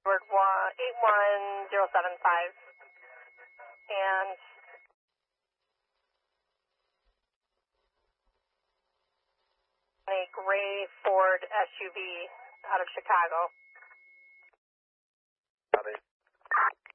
Word 81075. And a gray Ford SUV out of Chicago. Copy.